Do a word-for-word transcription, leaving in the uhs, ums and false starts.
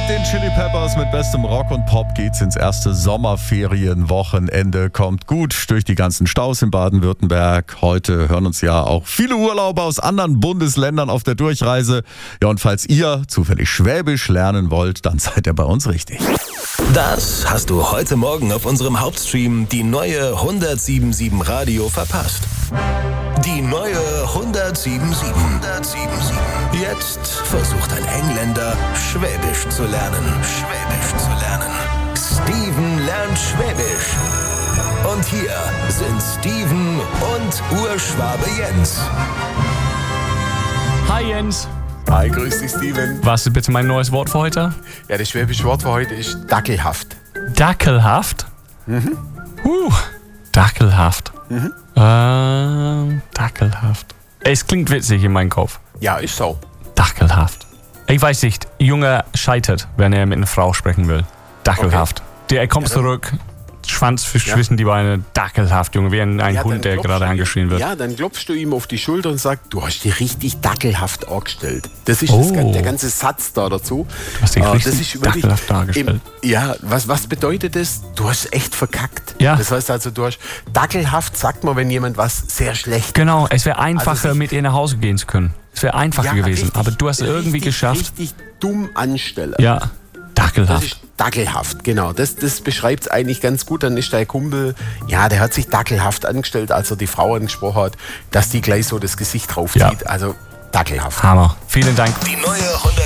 den Chili Peppers mit bestem Rock und Pop geht's ins erste Sommerferienwochenende. Kommt gut durch die ganzen Staus in Baden-Württemberg. Heute hören uns ja auch viele Urlauber aus anderen Bundesländern auf der Durchreise. Ja, und falls ihr zufällig Schwäbisch lernen wollt, dann seid ihr bei uns richtig. Das hast du heute Morgen auf unserem Hauptstream, die neue hundertsieben Komma sieben Radio, verpasst. Die neue hundertsieben Komma sieben. hundertsieben Komma sieben. Jetzt versucht ein Engländer, Schwäbisch zu lernen. Schwäbisch zu lernen. Steven lernt Schwäbisch. Und hier sind Steven und Urschwabe Jens. Hi Jens. Hi, grüß dich, Steven. Was ist bitte mein neues Wort für heute? Ja, das schwäbische Wort für heute ist dackelhaft. Dackelhaft? Mhm. Uh, dackelhaft. Mhm. Ähm, dackelhaft. Es klingt witzig in meinem Kopf. Ja, ist so. Dackelhaft. Ich weiß nicht, Junge scheitert, wenn er mit einer Frau sprechen will. Dackelhaft. Okay. Der, er kommt ja, zurück, Schwanz zwischen ja. die Beine, dackelhaft, Junge, wie ein, ein ja, Hund, der gerade angeschrien wird. Ja, dann klopfst du ihm auf die Schulter und sagst, du hast dich richtig dackelhaft angestellt. Das ist oh. das, der ganze Satz da dazu. Du hast dich äh, richtig das ist wirklich, dackelhaft dargestellt. Im, ja, was, was bedeutet das? Du hast echt verkackt. Ja. Das heißt also, du hast dackelhaft, sagt man, wenn jemand was sehr schlecht Genau, es wäre einfacher, also mit ihr nach Hause gehen zu können. Es wäre einfacher ja, gewesen, richtig, aber du hast es irgendwie richtig, geschafft. Richtig dumm anstellen. Ja, dackelhaft. Das ist dackelhaft, genau. Das, das beschreibt es eigentlich ganz gut. Dann ist dein Kumpel, ja, der hat sich dackelhaft angestellt, als er die Frau angesprochen hat, dass die gleich so das Gesicht draufzieht. Ja. Also dackelhaft. Hammer. Vielen Dank. Die neue